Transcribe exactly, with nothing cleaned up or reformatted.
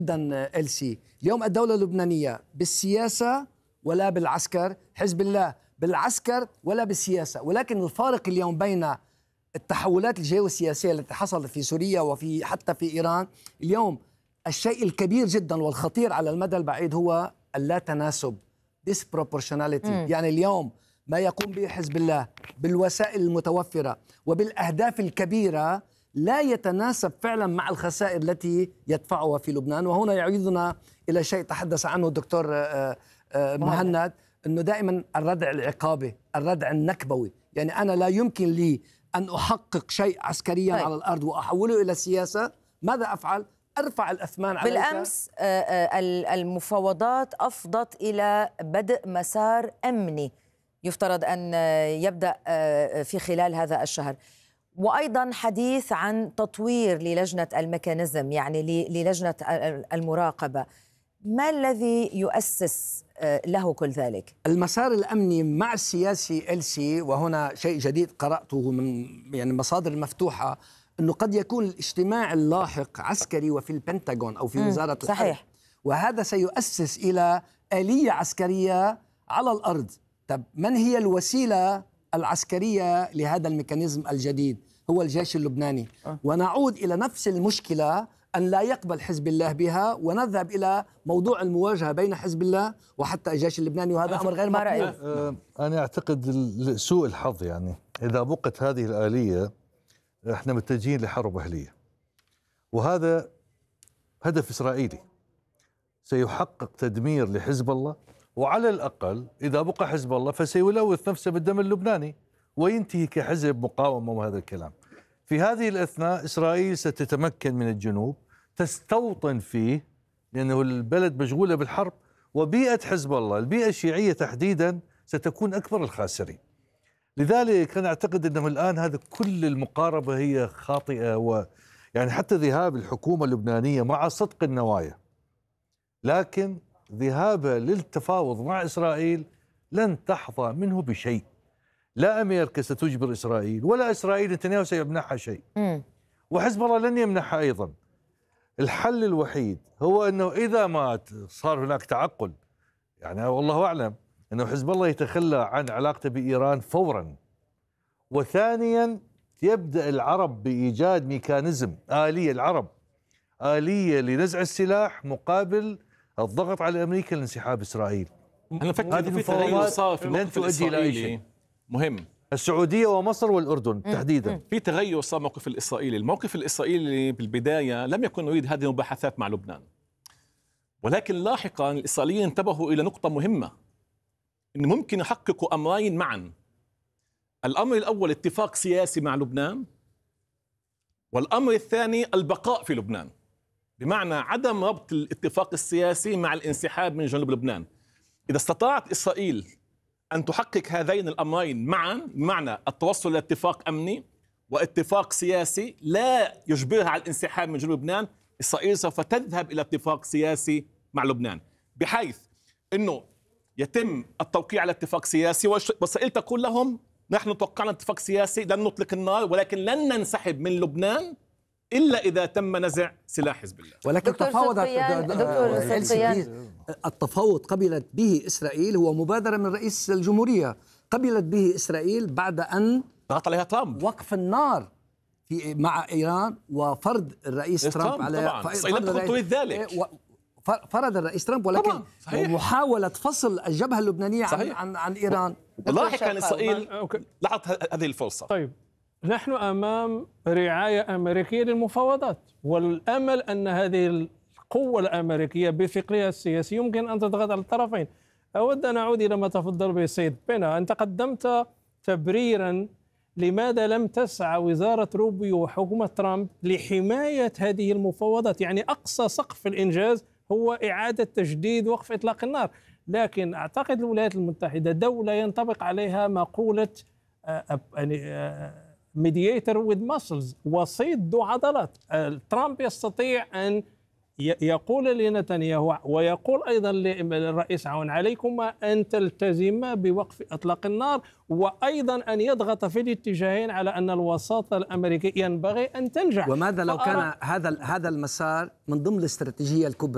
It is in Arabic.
جدا إلسي. اليوم الدولة اللبنانية بالسياسة ولا بالعسكر، حزب الله بالعسكر ولا بالسياسة، ولكن الفارق اليوم بين التحولات الجيوسياسية التي حصلت في سوريا وفي حتى في إيران اليوم، الشيء الكبير جدا والخطير على المدى البعيد هو اللا تناسب، disproportionality. يعني اليوم ما يقوم به حزب الله بالوسائل المتوفرة وبالأهداف الكبيرة لا يتناسب فعلا مع الخسائر التي يدفعها في لبنان. وهنا يعيدنا إلى شيء تحدث عنه الدكتور مهند، أنه دائما الردع العقابي، الردع النكبوي. يعني أنا لا يمكن لي أن أحقق شيء عسكريا طيب. على الأرض وأحوله إلى السياسة. ماذا أفعل؟ أرفع الأثمان عليك. بالأمس المفاوضات أفضت إلى بدء مسار أمني يفترض أن يبدأ في خلال هذا الشهر، وأيضا حديث عن تطوير للجنة الميكانيزم، يعني للجنة المراقبة. ما الذي يؤسس له كل ذلك؟ المسار الأمني مع السياسي إلسي، وهنا شيء جديد قرأته من يعني مصادر مفتوحة، أنه قد يكون الاجتماع اللاحق عسكري وفي البنتاغون أو في وزارة الحرب، صحيح. وهذا سيؤسس إلى آلية عسكرية على الأرض. طب من هي الوسيلة العسكرية لهذا الميكانيزم الجديد؟ هو الجيش اللبناني. أه. ونعود إلى نفس المشكلة أن لا يقبل حزب الله بها، ونذهب إلى موضوع المواجهة بين حزب الله وحتى الجيش اللبناني، وهذا أمر غير مقبول. أنا أعتقد سوء الحظ، يعني إذا بقت هذه الآلية احنا متجهين لحرب أهلية، وهذا هدف إسرائيلي سيحقق تدمير لحزب الله، وعلى الأقل إذا بقى حزب الله فسيلوث نفسه بالدم اللبناني وينتهي كحزب مقاومة وهذا الكلام. في هذه الأثناء إسرائيل ستتمكن من الجنوب، تستوطن فيه لأنه البلد مشغولة بالحرب، وبيئة حزب الله البيئة الشيعية تحديدا ستكون أكبر الخاسرين. لذلك أنا أعتقد أنه الآن هذا كل المقاربة هي خاطئة، ويعني حتى ذهاب الحكومة اللبنانية مع صدق النوايا، لكن ذهابها للتفاوض مع إسرائيل لن تحظى منه بشيء. لا أمريكا ستجبر إسرائيل ولا إسرائيل نتنياهو سيمنحها شيء، وحزب الله لن يمنحها أيضا. الحل الوحيد هو أنه إذا ما صار هناك تعقل، يعني والله أعلم أنه حزب الله يتخلى عن علاقته بإيران فورا، وثانيا يبدأ العرب بإيجاد ميكانيزم آلية، العرب آلية لنزع السلاح مقابل الضغط على أمريكا لانسحاب إسرائيل. أنا فكر هذه في تغير صار في الموقف الإسرائيلي مهم، السعودية ومصر والأردن م. تحديدا. في تغير صار الموقف الإسرائيلي. الموقف الإسرائيلي بالبداية لم يكن يريد هذه المباحثات مع لبنان، ولكن لاحقا الإسرائيليين انتبهوا إلى نقطة مهمة، إن ممكن يحققوا أمرين معا. الأمر الأول اتفاق سياسي مع لبنان، والأمر الثاني البقاء في لبنان، بمعنى عدم ربط الاتفاق السياسي مع الانسحاب من جنوب لبنان. إذا استطاعت إسرائيل أن تحقق هذين الأمرين معا، بمعنى التوصل لاتفاق أمني واتفاق سياسي لا يجبرها على الانسحاب من جنوب لبنان، إسرائيل سوف تذهب إلى اتفاق سياسي مع لبنان، بحيث أنه يتم التوقيع على اتفاق سياسي، وإسرائيل تقول لهم نحن توقعنا اتفاق سياسي، لن نطلق النار، ولكن لن ننسحب من لبنان إلا إذا تم نزع سلاح حزب الله. ولكن تفاوضت التفاوض قبلت به إسرائيل، هو مبادرة من رئيس الجمهورية، قبلت به إسرائيل بعد أن ضغط عليها ترامب وقف النار في مع إيران وفرض الرئيس ترامب على إسرائيل ذلك فرض الرئيس ترامب، ولكن محاولة فصل الجبهة اللبنانية عن, عن عن إيران. لاحقا إسرائيل لعبت هذه الفرصة. طيب نحن أمام رعاية أمريكية للمفاوضات، والأمل أن هذه القوة الأمريكية بفكرها السياسي يمكن أن تضغط على الطرفين. أود أن أعود إلى ما تفضل به السيد بينا. أنت قدمت تبريرا لماذا لم تسعى وزارة روبيو وحكومة ترامب لحماية هذه المفاوضات، يعني أقصى سقف الإنجاز هو إعادة تجديد وقف إطلاق النار. لكن أعتقد الولايات المتحدة دولة ينطبق عليها مقولة mediator with muscles، وسيط ذو عضلات. ترامب يستطيع أن يقول لنتنياهو ويقول أيضا للرئيس عون عليكم أن تلتزم بوقف إطلاق النار، وأيضا أن يضغط في الاتجاهين على أن الوساطة الأمريكية ينبغي أن تنجح. وماذا لو كان هذا هذا المسار من ضمن الاستراتيجية الكبرى